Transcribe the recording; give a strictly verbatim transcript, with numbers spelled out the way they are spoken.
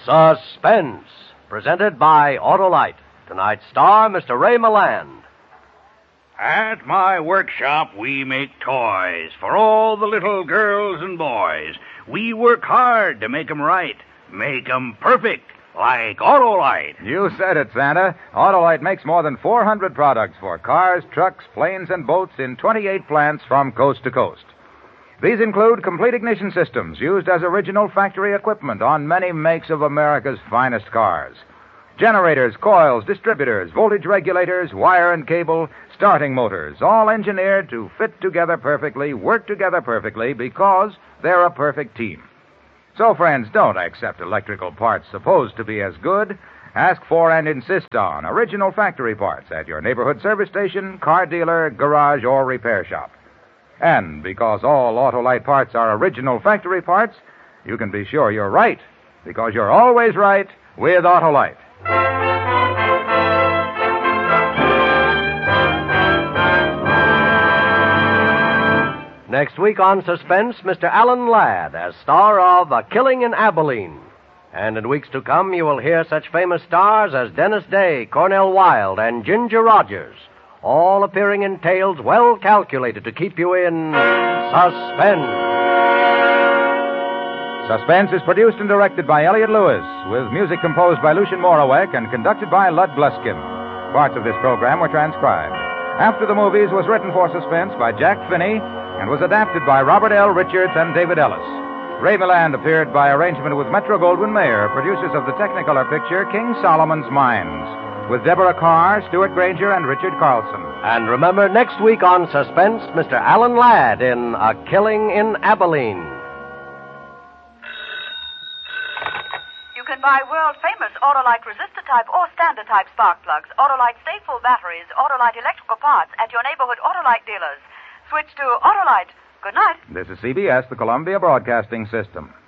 Suspense, presented by Autolite. Tonight's star, Mister Ray Milland. At my workshop, we make toys for all the little girls and boys. We work hard to make 'em right, make 'em perfect, like Autolite. You said it, Santa. Autolite makes more than four hundred products for cars, trucks, planes, and boats in twenty-eight plants from coast to coast. These include complete ignition systems used as original factory equipment on many makes of America's finest cars. Generators, coils, distributors, voltage regulators, wire and cable, starting motors, all engineered to fit together perfectly, work together perfectly, because they're a perfect team. So, friends, don't accept electrical parts supposed to be as good. Ask for and insist on original factory parts at your neighborhood service station, car dealer, garage, or repair shop. And because all Autolite parts are original factory parts, you can be sure you're right, because you're always right with Autolite. Next week on Suspense, Mister Alan Ladd as star of A Killing in Abilene. And in weeks to come, you will hear such famous stars as Dennis Day, Cornell Wilde, and Ginger Rogers, all appearing in tales well calculated to keep you in suspense. Suspense is produced and directed by Elliott Lewis, with music composed by Lucien Moraweck and conducted by Lud Gluskin. Parts of this program were transcribed. After the Movies was written for Suspense by Jack Finney and was adapted by Robert L. Richards and David Ellis. Ray Milland appeared by arrangement with Metro-Goldwyn-Mayer, producers of the Technicolor picture King Solomon's Mines, with Deborah Carr, Stuart Granger, and Richard Carlson. And remember, next week on Suspense, Mister Alan Ladd in A Killing in Abilene. You can buy world-famous Autolite resistor-type or standard-type spark plugs, Autolite Stay-Full batteries, Autolite electrical parts at your neighborhood Autolite dealers. Switch to Autolite. Good night. This is C B S, the Columbia Broadcasting System.